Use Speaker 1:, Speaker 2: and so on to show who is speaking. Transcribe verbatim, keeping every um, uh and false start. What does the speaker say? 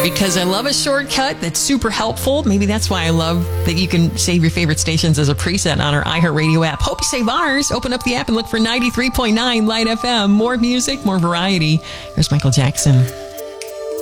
Speaker 1: because I love a shortcut that's super helpful. Maybe that's why I love that you can save your favorite stations as a preset on our iHeartRadio app. Hope you save ours. Open up the app and look for ninety-three point nine Light F M. More music, more variety. There's Michael Jackson.